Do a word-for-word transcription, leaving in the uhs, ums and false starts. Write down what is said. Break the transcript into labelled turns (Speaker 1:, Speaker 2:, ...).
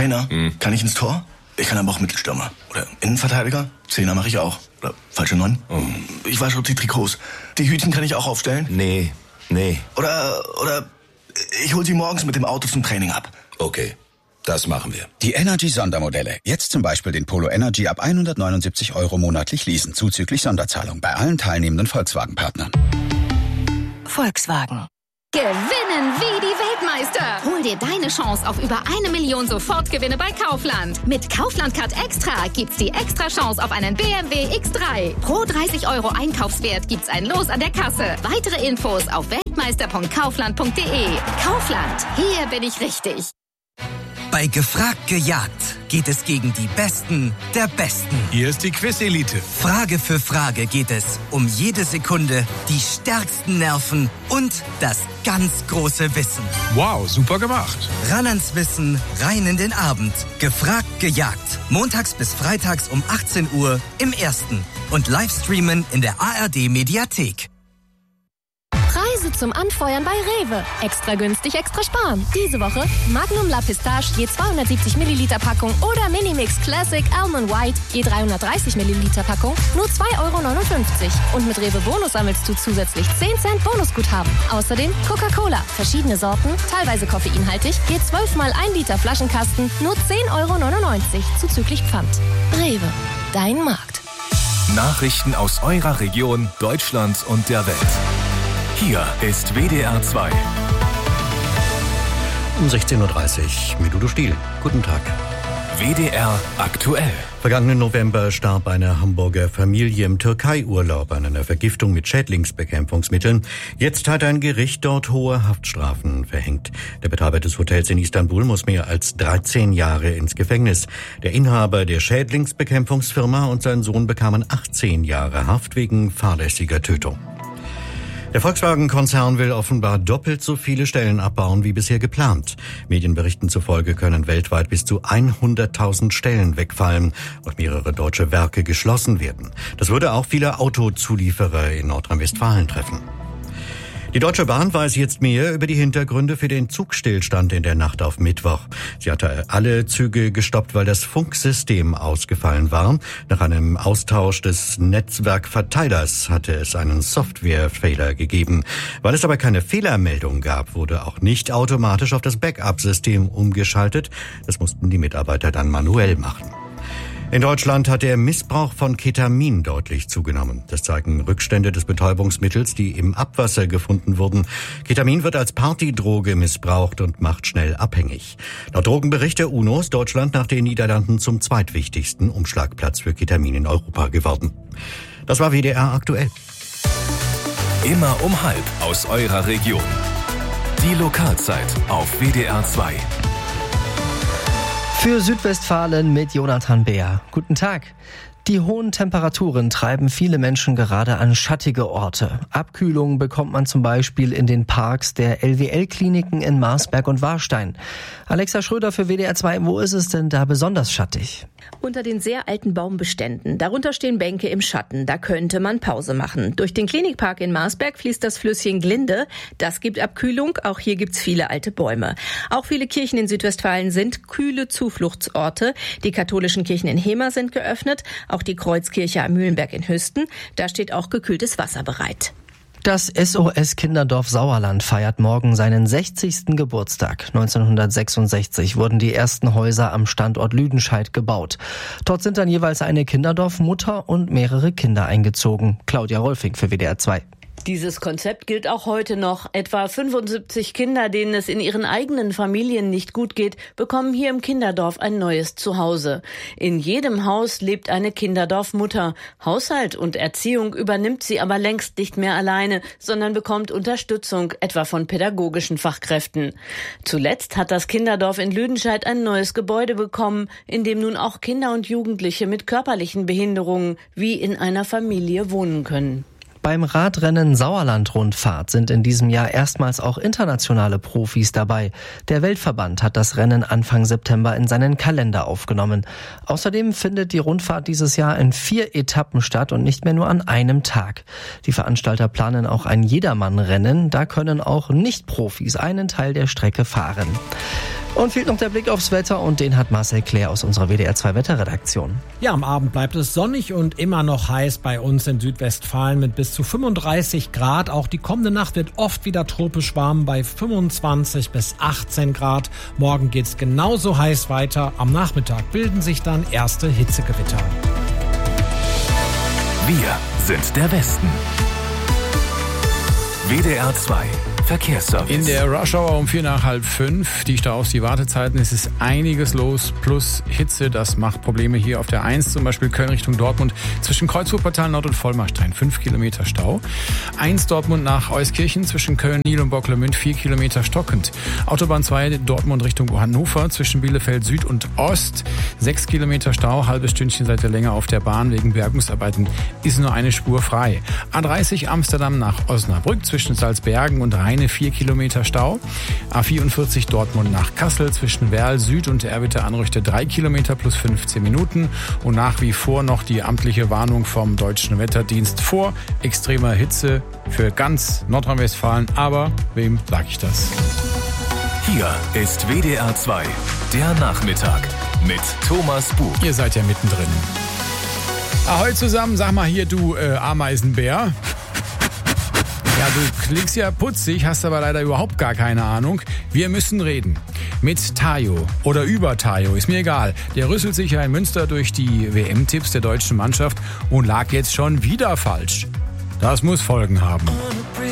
Speaker 1: Trainer,
Speaker 2: Hm.
Speaker 1: kann ich ins Tor? Ich kann aber auch Mittelstürmer. Oder Innenverteidiger? Zehner mache ich auch. Oder falsche Neun?
Speaker 2: Oh.
Speaker 1: Ich wasche auch die Trikots. Die Hütchen kann ich auch aufstellen?
Speaker 2: Nee, nee.
Speaker 1: Oder, oder ich hol sie morgens mit dem Auto zum Training ab.
Speaker 2: Okay, das machen wir.
Speaker 3: Die Energy-Sondermodelle. Jetzt zum Beispiel den Polo Energy ab hundertneunundsiebzig Euro monatlich leasen, zuzüglich Sonderzahlung bei allen teilnehmenden Volkswagen-Partnern.
Speaker 4: Volkswagen.
Speaker 5: Gewinnen wie die Weltmeister. Hol dir deine Chance auf über eine Million Sofortgewinne bei Kaufland. Mit Kaufland Card Extra gibt's die extra Chance auf einen B M W X drei. Pro dreißig Euro Einkaufswert gibt's ein Los an der Kasse. Weitere Infos auf weltmeister punkt kaufland punkt de. Kaufland, hier bin ich richtig.
Speaker 6: Bei Gefragt gejagt geht es gegen die Besten der Besten.
Speaker 7: Hier ist die Quiz-Elite.
Speaker 6: Frage für Frage geht es um jede Sekunde, die stärksten Nerven und das ganz große Wissen.
Speaker 7: Wow, super gemacht.
Speaker 6: Ran ans Wissen, rein in den Abend. Gefragt gejagt. Montags bis freitags um achtzehn Uhr im Ersten. Und Livestreamen in der A R D-Mediathek.
Speaker 8: Preise zum Anfeuern bei Rewe. Extra günstig, extra sparen. Diese Woche Magnum La Pistache je zweihundertsiebzig Milliliter Packung oder Minimix Classic Almond White je dreihundertdreißig Milliliter Packung nur zwei Euro neunundfünfzig. Und mit Rewe Bonus sammelst du zusätzlich zehn Cent Bonusguthaben. Außerdem Coca-Cola, verschiedene Sorten, teilweise koffeinhaltig, je zwölf mal ein Liter Flaschenkasten nur zehn Euro neunundneunzig zuzüglich Pfand. Rewe, dein Markt.
Speaker 9: Nachrichten aus eurer Region, Deutschland und der Welt. Hier ist W D R zwei.
Speaker 10: Um sechzehn Uhr dreißig mit Udo Stiel. Guten Tag.
Speaker 9: W D R aktuell.
Speaker 10: Vergangenen November starb eine Hamburger Familie im Türkei-Urlaub an einer Vergiftung mit Schädlingsbekämpfungsmitteln. Jetzt hat ein Gericht dort hohe Haftstrafen verhängt. Der Betreiber des Hotels in Istanbul muss mehr als dreizehn Jahre ins Gefängnis. Der Inhaber der Schädlingsbekämpfungsfirma und sein Sohn bekamen achtzehn Jahre Haft wegen fahrlässiger Tötung. Der Volkswagen-Konzern will offenbar doppelt so viele Stellen abbauen wie bisher geplant. Medienberichten zufolge können weltweit bis zu hunderttausend Stellen wegfallen und mehrere deutsche Werke geschlossen werden. Das würde auch viele Autozulieferer in Nordrhein-Westfalen treffen. Die Deutsche Bahn weiß jetzt mehr über die Hintergründe für den Zugstillstand in der Nacht auf Mittwoch. Sie hatte alle Züge gestoppt, weil das Funksystem ausgefallen war. Nach einem Austausch des Netzwerkverteilers hatte es einen Softwarefehler gegeben. Weil es aber keine Fehlermeldung gab, wurde auch nicht automatisch auf das Backup-System umgeschaltet. Das mussten die Mitarbeiter dann manuell machen. In Deutschland hat der Missbrauch von Ketamin deutlich zugenommen. Das zeigen Rückstände des Betäubungsmittels, die im Abwasser gefunden wurden. Ketamin wird als Partydroge missbraucht und macht schnell abhängig. Laut Drogenbericht der UNO ist Deutschland nach den Niederlanden zum zweitwichtigsten Umschlagplatz für Ketamin in Europa geworden. Das war W D R aktuell.
Speaker 9: Immer um halb aus eurer Region. Die Lokalzeit auf W D R zwei.
Speaker 11: Für Südwestfalen mit Jonathan Beer. Guten Tag. Die hohen Temperaturen treiben viele Menschen gerade an schattige Orte. Abkühlung bekommt man zum Beispiel in den Parks der L W L-Kliniken in Marsberg und Warstein. Alexa Schröder für W D R zwei, wo ist es denn da besonders schattig?
Speaker 12: Unter den sehr alten Baumbeständen. Darunter stehen Bänke im Schatten. Da könnte man Pause machen. Durch den Klinikpark in Marsberg fließt das Flüsschen Glinde. Das gibt Abkühlung. Auch hier gibt's viele alte Bäume. Auch viele Kirchen in Südwestfalen sind kühle Zufluchtsorte. Die katholischen Kirchen in Hemer sind geöffnet. Auch die Kreuzkirche am Mühlenberg in Hüsten. Da steht auch gekühltes Wasser bereit.
Speaker 11: Das S O S-Kinderdorf Sauerland feiert morgen seinen sechzigsten Geburtstag. neunzehnhundertsechsundsechzig wurden die ersten Häuser am Standort Lüdenscheid gebaut. Dort sind dann jeweils eine Kinderdorfmutter und mehrere Kinder eingezogen. Claudia Rolfing für W D R zwei.
Speaker 13: Dieses Konzept gilt auch heute noch. Etwa fünfundsiebzig Kinder, denen es in ihren eigenen Familien nicht gut geht, bekommen hier im Kinderdorf ein neues Zuhause. In jedem Haus lebt eine Kinderdorfmutter. Haushalt und Erziehung übernimmt sie aber längst nicht mehr alleine, sondern bekommt Unterstützung, etwa von pädagogischen Fachkräften. Zuletzt hat das Kinderdorf in Lüdenscheid ein neues Gebäude bekommen, in dem nun auch Kinder und Jugendliche mit körperlichen Behinderungen wie in einer Familie wohnen können.
Speaker 11: Beim Radrennen Sauerland-Rundfahrt sind in diesem Jahr erstmals auch internationale Profis dabei. Der Weltverband hat das Rennen Anfang September in seinen Kalender aufgenommen. Außerdem findet die Rundfahrt dieses Jahr in vier Etappen statt und nicht mehr nur an einem Tag. Die Veranstalter planen auch ein Jedermann-Rennen. Da können auch Nicht-Profis einen Teil der Strecke fahren. Und fehlt noch der Blick aufs Wetter und den hat Marcel Claire aus unserer W D R zwei Wetterredaktion.
Speaker 4: Ja, am Abend bleibt es sonnig und immer noch heiß bei uns in Südwestfalen mit bis zu fünfunddreißig Grad. Auch die kommende Nacht wird oft wieder tropisch warm bei fünfundzwanzig bis achtzehn Grad. Morgen geht's genauso heiß weiter. Am Nachmittag bilden sich dann erste Hitzegewitter.
Speaker 9: Wir sind der Westen. W D R zwei Verkehrsservice.
Speaker 7: In der Rush-Hour um vier nach halb fünf, die Staus, die Wartezeiten, es ist einiges los, plus Hitze, das macht Probleme hier auf der eins, zum Beispiel Köln Richtung Dortmund, zwischen Kreuzwurportal Nord und Vollmarstein, fünf Kilometer Stau. eins Dortmund nach Euskirchen, zwischen Köln, Niel und Bocklemünd, vier Kilometer stockend. Autobahn zwei Dortmund Richtung Hannover, zwischen Bielefeld Süd und Ost, sechs Kilometer Stau, halbes Stündchen seid ihr länger auf der Bahn, wegen Bergungsarbeiten ist nur eine Spur frei. A dreißig Amsterdam nach Osnabrück, zwischen Salzbergen und Rheine, vier Kilometer Stau. A vierundvierzig Dortmund nach Kassel zwischen Werl Süd und Erwitte Anrüchte drei Kilometer plus fünfzehn Minuten. Und nach wie vor noch die amtliche Warnung vom Deutschen Wetterdienst vor extremer Hitze für ganz Nordrhein-Westfalen. Aber wem sage ich das?
Speaker 9: Hier ist W D R zwei, der Nachmittag mit Thomas Buch.
Speaker 7: Ihr seid ja mittendrin. Ahoi zusammen, sag mal hier, du äh, Ameisenbär. Ja, du klingst ja putzig, hast aber leider überhaupt gar keine Ahnung. Wir müssen reden. Mit Tayo oder über Tayo, ist mir egal. Der rüsselt sich ja in Münster durch die W M-Tipps der deutschen Mannschaft und lag jetzt schon wieder falsch. Das muss Folgen haben.